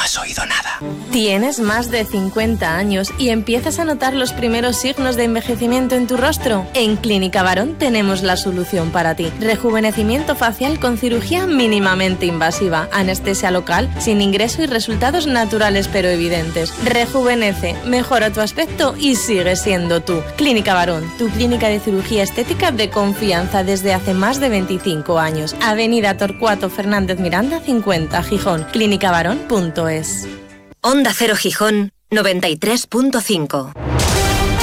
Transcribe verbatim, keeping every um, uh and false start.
has oído nada. ¿Tienes más de cincuenta años y empiezas a notar los primeros signos de envejecimiento en tu rostro? En Clínica Barón tenemos la solución para ti. Rejuvenecimiento facial con cirugía mínimamente invasiva, anestesia local, sin ingreso y resultados naturales pero evidentes. Rejuvenece, mejora tu aspecto y sigue siendo tú. Clínica Barón, tu clínica de cirugía estética de confianza desde hace más de veinticinco años. Avenida Torcuato Fernández Miranda cincuenta, Gijón. clínica barón punto es. Onda Cero Gijón noventa y tres punto cinco.